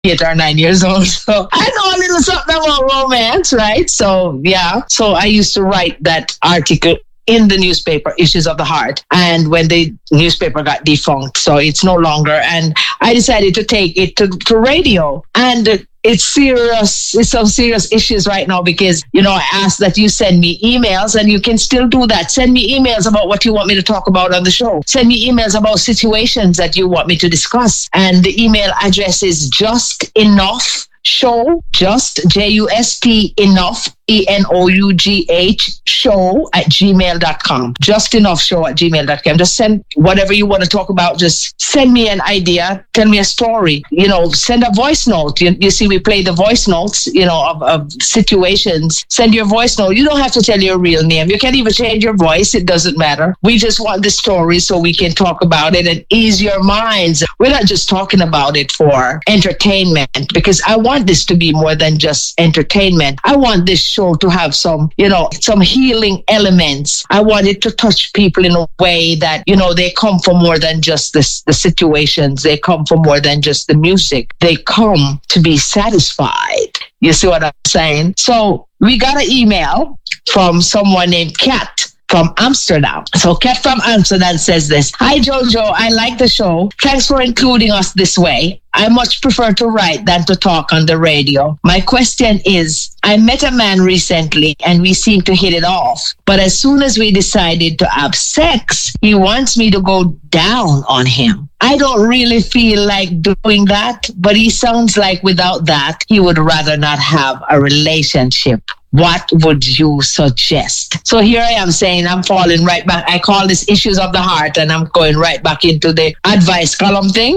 8 or 9 years old. So I know a little something about romance, right? So yeah. So I used to write that article in the newspaper, Issues of the Heart. And when the newspaper got defunct, so it's no longer. And I decided to take it to radio. And it's serious. It's some serious issues right now because, I asked that you send me emails, and you can still do that. Send me emails about what you want me to talk about on the show. Send me emails about situations that you want me to discuss. And the email address is justenoughshow, just enough, ENOUGH show @gmail.com. Justenoughshow@gmail.com. Just send whatever you want to talk about. Just send me an idea. Tell me a story. Send a voice note. You see, we play the voice notes, of situations. Send your voice note. You don't have to tell your real name. You can even change your voice. It doesn't matter. We just want the story so we can talk about it and ease your minds. We're not just talking about it for entertainment, because I want this to be more than just entertainment. I want this show to have some healing elements. I want it to touch people in a way that, they come for more than just the situations. They come for more than just the music. They come to be satisfied. You see what I'm saying? So we got an email from someone named Kat from Amsterdam. So Kat from Amsterdam says this: "Hi Jojo, I like the show. Thanks for including us this way. I much prefer to write than to talk on the radio. My question is, I met a man recently and we seemed to hit it off. But as soon as we decided to have sex, he wants me to go down on him. I don't really feel like doing that, but he sounds like without that, he would rather not have a relationship. What would you suggest?" So here I am saying I'm falling right back. I call this Issues of the Heart, and I'm going right back into the advice column thing.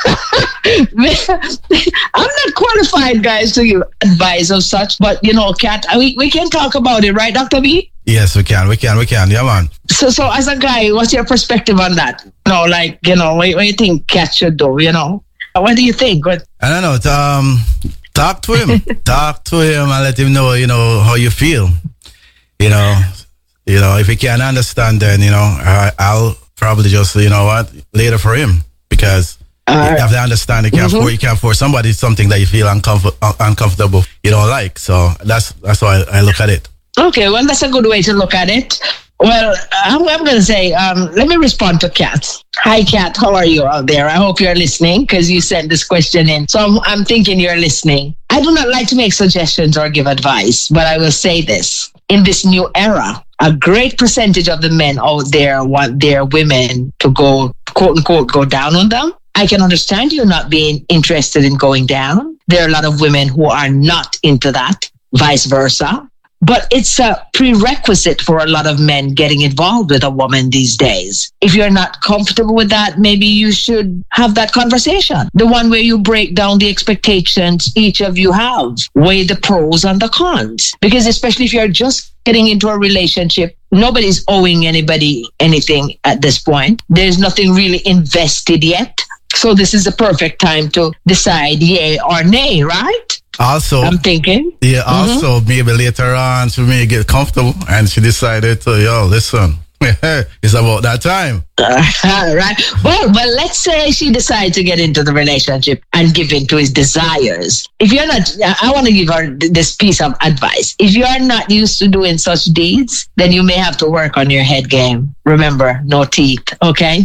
I'm not qualified, guys, to give advice of such, but Kat, we can talk about it, right, Dr. B? Yes, we can. Yeah, man. So as a guy, what's your perspective on that? What do you think Kat should do, What do you think? I don't know. Talk to him. Talk to him and let him know, how you feel. If he can't understand, then, I'll probably just, later for him. Because you have to understand, you can't force somebody something that you feel uncomfortable, you don't like. So that's why I look at it. Okay, well, that's a good way to look at it. Well, I'm going to say, let me respond to Kat. Hi, Kat. How are you out there? I hope you're listening because you sent this question in. So I'm thinking you're listening. I do not like to make suggestions or give advice, but I will say this. In this new era, a great percentage of the men out there want their women to go, quote unquote, go down on them. I can understand you not being interested in going down. There are a lot of women who are not into that, vice versa. But it's a prerequisite for a lot of men getting involved with a woman these days. If you're not comfortable with that, maybe you should have that conversation. The one where you break down the expectations each of you have, weigh the pros and the cons. Because especially if you're just getting into a relationship, nobody's owing anybody anything at this point. There's nothing really invested yet. So this is the perfect time to decide yay or nay, right? Also, I'm thinking. Yeah, also maybe later on she may get comfortable and she decided to, listen, it's about that time. Right. Well, let's say she decides to get into the relationship and give in to his desires. If you're not, I want to give her this piece of advice. If you are not used to doing such deeds, then you may have to work on your head game. Remember, no teeth, okay?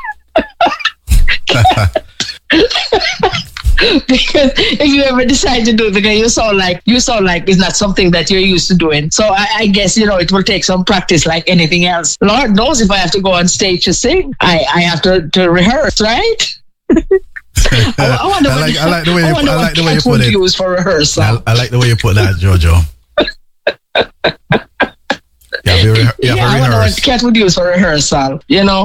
Because if you ever decide to do it again, you sound like it's not something that you're used to doing. So I guess, it will take some practice like anything else. Lord knows if I have to go on stage to sing, I have to rehearse, right? I like the way you put it. Use for rehearsal. I like the way you put that, Jojo. I wonder what Kat would use for rehearsal,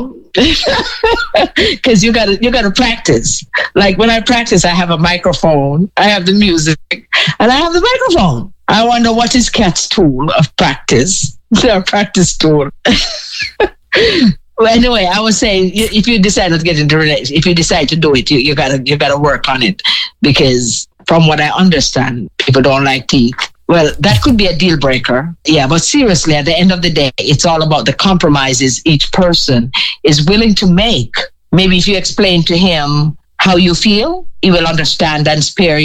because you gotta practice. Like when I practice, I have a microphone, I have the music, and I have the microphone. I wonder what is Kat's tool of practice. Their practice tool. Well, anyway, I was saying, if you decide to get into relationship, if you decide to do it, you gotta work on it, because from what I understand, people don't like teeth. Well, that could be a deal breaker. Yeah, but seriously, at the end of the day, it's all about the compromises each person is willing to make. Maybe if you explain to him how you feel, he will understand and spare